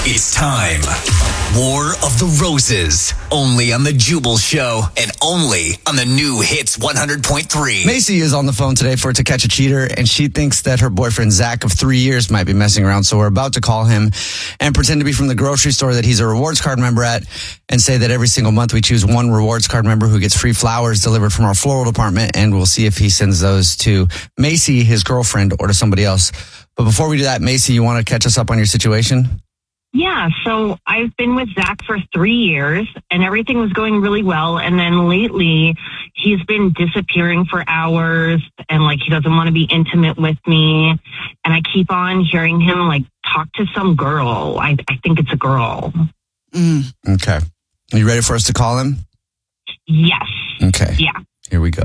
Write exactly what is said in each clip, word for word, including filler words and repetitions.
It's time. War of the Roses. Only on The Jubal Show and only on the new Hits one hundred point three. Macy is on the phone today for To Catch a Cheater, and she thinks that her boyfriend, Zach, of three years might be messing around. So we're about to call him and pretend to be from the grocery store that he's a rewards card member at and say that every single month we choose one rewards card member who gets free flowers delivered from our floral department, and we'll see if he sends those to Macy, his girlfriend, or to somebody else. But before we do that, Macy, you want to catch us up on your situation? Yeah, so I've been with Zach for three years and everything was going really well. And then lately he's been disappearing for hours and like he doesn't want to be intimate with me. And I keep on hearing him like talk to some girl. I, I think it's a girl. Mm. Okay. Are you ready for us to call him? Yes. Okay. Yeah. Here we go.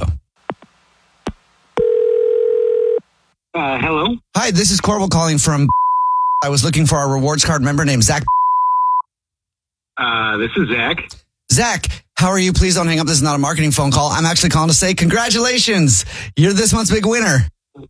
Uh, hello? Hi, this is Corbel calling from... I was looking for our rewards card member named Zach. Uh, this is Zach. Zach, how are you? Please don't hang up. This is not a marketing phone call. I'm actually calling to say congratulations. You're this month's big winner.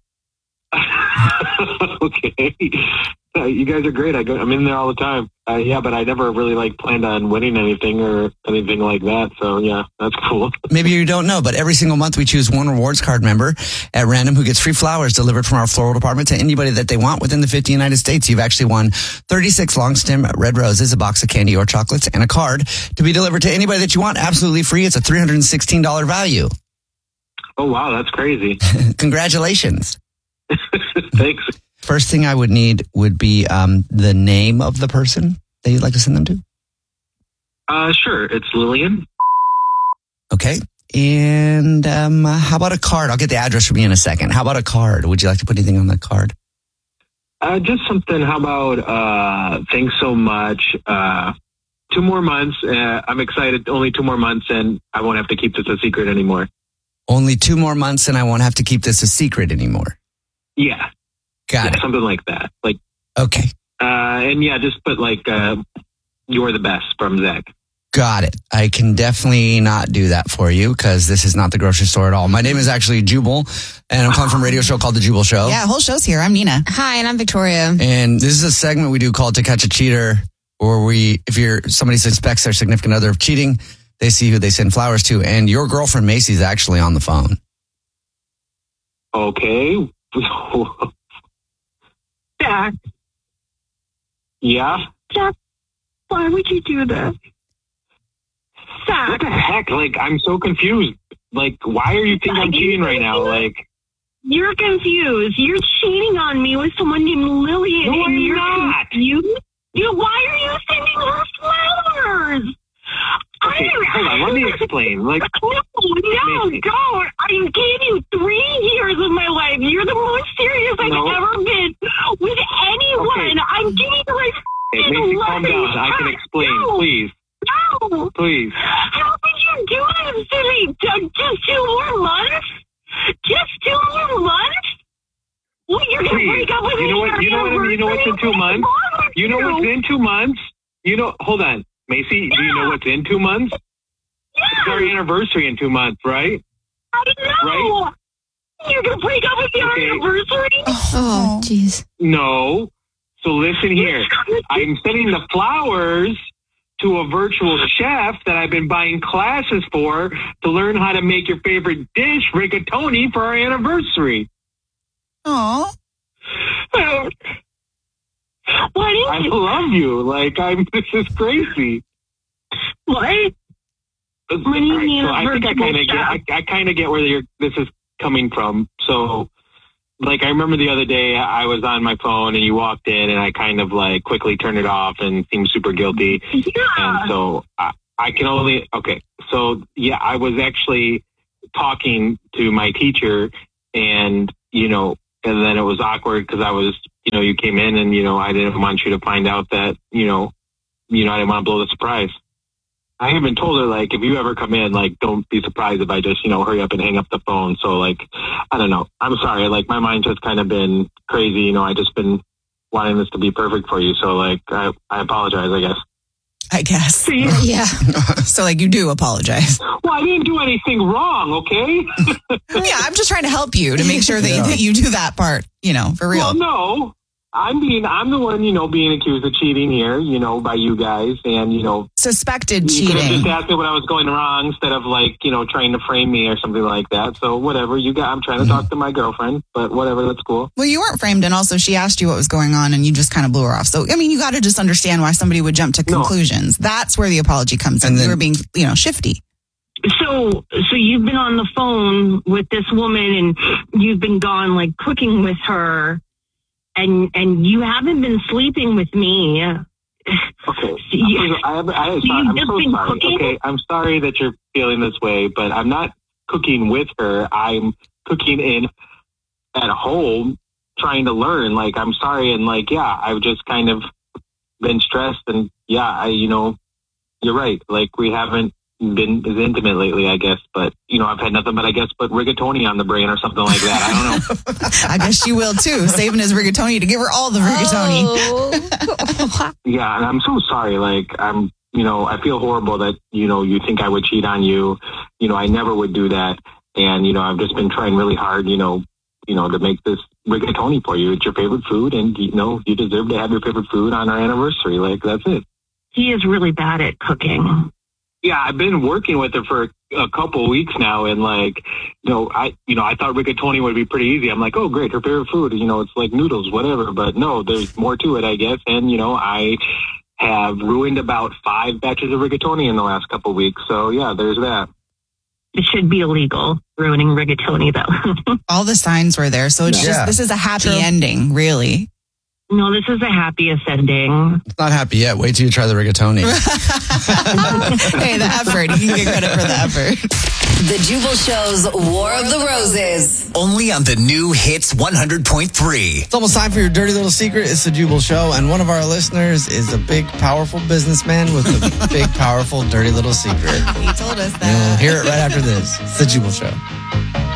Okay. Uh, you guys are great. I go, I'm in there all the time. Uh, yeah, but I never really like planned on winning anything or anything like that. So yeah, that's cool. Maybe you don't know, but every single month we choose one rewards card member at random who gets free flowers delivered from our floral department to anybody that they want within the fifty United States. You've actually won thirty-six long stem red roses, a box of candy or chocolates, and a card to be delivered to anybody that you want absolutely free. It's a three hundred sixteen dollars value. Oh, wow. That's crazy. Congratulations. Thanks. First thing I would need would be um, the name of the person that you'd like to send them to. Uh, sure. It's Lillian. Okay. And um, how about a card? I'll get the address from you in a second. How about a card? Would you like to put anything on the card? Uh, just something. How about uh, thanks so much. Uh, two more months. Uh, I'm excited. Only two more months and I won't have to keep this a secret anymore. Only two more months and I won't have to keep this a secret anymore. Yeah. Got yeah, it. Something like that. Like, okay. Uh, and yeah, just put like, uh, you're the best from Zach. Got it. I can definitely not do that for you because this is not the grocery store at all. My name is actually Jubal, and I'm calling from a radio show called The Jubal Show. Yeah, whole show's here. I'm Nina. Hi, and I'm Victoria. And this is a segment we do called To Catch a Cheater, where we, if you're somebody suspects their significant other of cheating, they see who they send flowers to, and your girlfriend Macy's actually on the phone. Okay. Zach. Yeah? Zach, why would you do this? Zach. What the heck? Like, I'm so confused. Like, why are you think I'm cheating right now? Like, you're confused. You're cheating on me with someone named Lillian. No, and I'm you're not. confused. You, why are you sending her flowers? okay, hold on. Let me explain. Like, no, no, Macy. don't. I gave you three years of my life. You're the most serious I've No. ever been with anyone. Okay. I'm giving you like Hey, Macy, calm down. I can explain, no. please. No. Please. How could you do this to me? Ju- Just two more months? Just two more months? What, you're going to Please. break up with You me? know what? You know what? You know what's in two months? You know what's in two months? You know. Hold on, Macy. Do you know what's in two months? It's our anniversary in two months, right? I know. Right? You're going to break up with your Okay. anniversary? Oh, jeez. No. So listen here. I'm sending the flowers to a virtual chef that I've been buying classes for to learn how to make your favorite dish, rigatoni, for our anniversary. Aw. Why I didn't you? love you. Like, I'm. This is crazy. What? All What do you right, mean so a I think I virtual kind of get. I, chef? I kind of get where you're, this is coming from. So, like, I remember the other day I was on my phone and you walked in, and I kind of like quickly turned it off and seemed super guilty. Yeah. And so I, I can only. Okay, so yeah, I was actually talking to my teacher, and you know, and then it was awkward because I was, you know, you came in, and you know, I didn't want you to find out that, you know, you know, I didn't want to blow the surprise. I even told her, like, if you ever come in, like, don't be surprised if I just, you know, hurry up and hang up the phone. So, like, I don't know. I'm sorry. Like, my mind's just kind of been crazy. You know, I just been wanting this to be perfect for you. So, like, I, I apologize, I guess. I guess. Yeah. So, like, you do apologize. Well, I didn't do anything wrong, okay? Yeah, I'm just trying to help you to make sure that, Yeah. that you do that part, you know, for real. Well, no. I'm being, I'm the one, you know, being accused of cheating here, you know, by you guys, and you know, Suspected you could have cheating. just asked me what I was going wrong instead of like, you know, trying to frame me or something like that. So whatever, you got. I'm trying to talk to my girlfriend, but whatever, that's cool. Well, you weren't framed, and also she asked you what was going on, and you just kind of blew her off. So, I mean, you got to just understand why somebody would jump to No. conclusions. That's where the apology comes in. And then- You were being, you know, shifty. So, so you've been on the phone with this woman and you've been gone like cooking with her and, and you haven't been sleeping with me. Okay, You- I, I, I, you've I'm just so been sorry. cooking? Okay, I'm sorry that you're feeling this way, but I'm not cooking with her. I'm cooking in at home, trying to learn. Like, I'm sorry, and like, yeah, I've just kind of been stressed, and yeah, I, you know, you're right. Like, we haven't been as intimate lately, I guess, but you know, I've had nothing but I guess but rigatoni on the brain or something like that. I don't know. I guess she will too, saving his rigatoni to give her all the rigatoni. Oh. Yeah, and I'm so sorry. Like, I'm, you know, I feel horrible that, you know, you think I would cheat on you. You know, I never would do that. And, you know, I've just been trying really hard, you know, you know, to make this rigatoni for you. It's your favorite food, and, you know, you deserve to have your favorite food on our anniversary. Like, that's it. He is really bad at cooking. Yeah, I've been working with her for a couple of weeks now, and like, you know, I, you know, I thought rigatoni would be pretty easy. I'm like, oh, great, her favorite food. You know, it's like noodles, whatever. But no, there's more to it, I guess. And you know, I have ruined about five batches of rigatoni in the last couple of weeks. So yeah, there's that. It should be illegal, ruining rigatoni though. All the signs were there. So it's Yeah. just, this is a happy True. ending, really. No, this is the happiest ending. It's not happy yet. Wait till you try the rigatoni. Hey, the effort. You can get credit for the effort. The Jubal Show's War of the Roses. Only on the new Hits one hundred point three. It's almost time for your dirty little secret. It's the Jubal Show, and one of our listeners is a big, powerful businessman with a big, powerful, dirty little secret. He told us You'll that. hear it right after this. It's the Jubal Show.